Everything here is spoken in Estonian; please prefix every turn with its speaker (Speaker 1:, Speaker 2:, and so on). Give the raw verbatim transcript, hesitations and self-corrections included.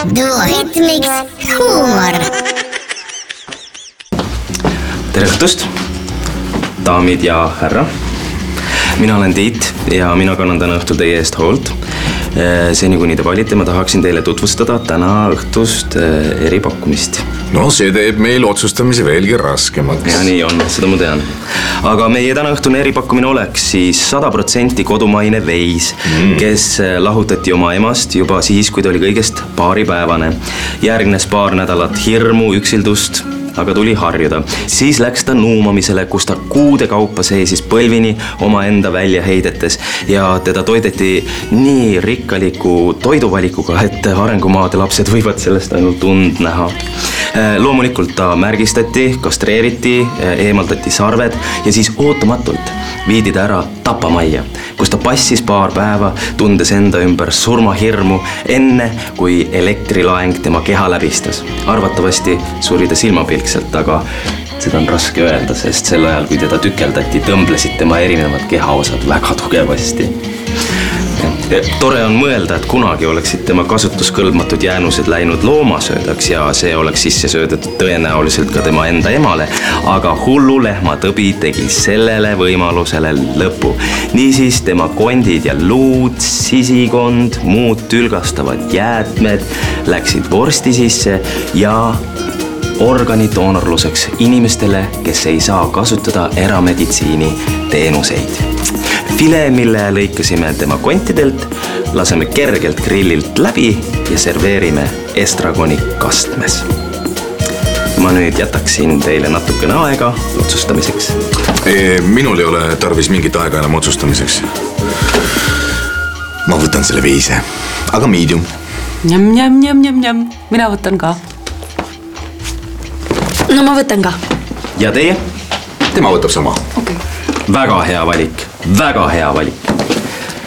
Speaker 1: duoritmiks huumor.
Speaker 2: Tere õhtust, daamid ja härra. Mina olen Tiit ja mina kannan täna õhtul teie eest hoolt. Seni kuni te valite, ma tahaksin teile tutvustada täna õhtust eripakkumist.
Speaker 3: No see teeb meil otsustamise veelgi raskemaks.
Speaker 2: Ja nii on, seda ma tean. Aga meie täna õhtune eripakkumine oleks siis sada protsenti kodumaine veis, mm. kes lahutati oma emast juba siis, kui ta oli kõigest paaripäevane. Järgnes paar nädalat hirmu, üksildust, aga tuli harjuda. Siis läks ta nuumamisele, kus ta kuude kaupa seisis põlvini oma enda väljaheidetes ja teda toideti nii rikkaliku toiduvalikuga, et arengumaade lapsed võivad sellest ainult und näha. Loomulikult ta märgistati, kastreeriti, eemaldati sarved ja siis ootamatult viidi ta ära tapamajja, kus ta passis paar päeva, tundes enda ümber surmahirmu, enne kui elektrilaeng tema keha läbistas. Arvatavasti suri ta silmapilkselt, aga seda on raske öelda, sest sel ajal, kui teda tükeldati, tõmblesid tema erinevad kehaosad väga tugevasti. Tore on mõelda, et kunagi oleksid tema kasutuskõlbmatud jäänused läinud loomasöödaks ja see oleks sisse söödetud tõenäoliselt ka tema enda emale, aga hullu lehmatõbi tegi sellele võimalusele lõpu. Niisiis tema kondid ja luud, sisikond, muud tülgastavad jäätmed läksid vorsti sisse ja organidoonorluseks inimestele, kes ei saa kasutada erameditsiini teenuseid. File, mille lõikasime tema kontidelt, laseme kergelt grillilt läbi ja serveerime estragoni kastmes. Ma nüüd jätaksin teile natukene aega otsustamiseks.
Speaker 3: E, minul ei ole tarvis mingit aega enam otsustamiseks. Ma võtan selle veise, aga medium.
Speaker 4: Njam, njam, njam, njam, njam. Mina võtan ka.
Speaker 5: No ma võtan ka.
Speaker 2: Ja teie?
Speaker 3: Tema võtab sama.
Speaker 4: Okay.
Speaker 2: Väga hea valik, väga hea valik.